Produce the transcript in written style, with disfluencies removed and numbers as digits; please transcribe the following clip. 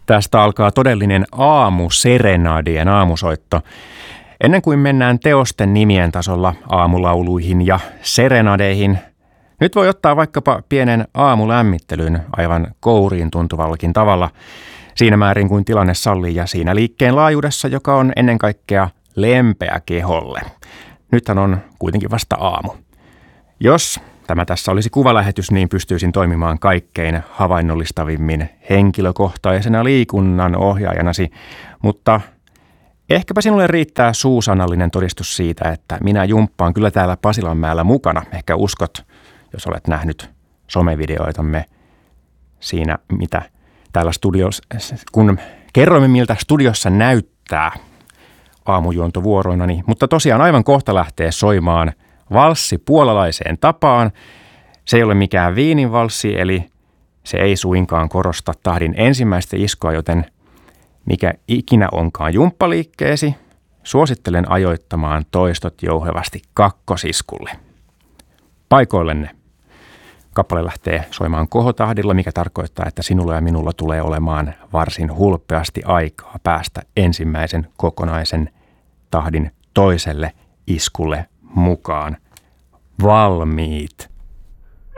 Tästä alkaa todellinen aamuserenadien aamusoitto. Ennen kuin mennään teosten nimien tasolla aamulauluihin ja serenadeihin, nyt voi ottaa vaikkapa pienen aamulämmittelyn aivan kouriin tuntuvallakin tavalla, siinä määrin kuin tilanne sallii ja siinä liikkeen laajuudessa, joka on ennen kaikkea lempeä keholle. Nythän on kuitenkin vasta aamu. Jos tämä tässä olisi kuvalähetys, niin pystyisin toimimaan kaikkein havainnollistavimmin henkilökohtaisena liikunnan ohjaajanasi, mutta ehkäpä sinulle riittää suusanallinen todistus siitä, että minä jumppaan kyllä täällä Pasilanmäellä mukana. Ehkä uskot, jos olet nähnyt somevideoitamme siinä, mitä täällä studiossa, kun kerroimme miltä studiossa näyttää aamujuontovuoroinani, mutta tosiaan aivan kohta lähtee soimaan valssi puolalaiseen tapaan. Se ei ole mikään viininvalssi, eli se ei suinkaan korosta tahdin ensimmäistä iskoa, joten mikä ikinä onkaan jumppaliikkeesi, suosittelen ajoittamaan toistot jouhevasti kakkosiskulle. Paikoillenne. Kappale lähtee soimaan kohotahdilla, mikä tarkoittaa, että sinulla ja minulla tulee olemaan varsin hulppeasti aikaa päästä ensimmäisen kokonaisen tahdin toiselle iskulle mukaan. Valmiit.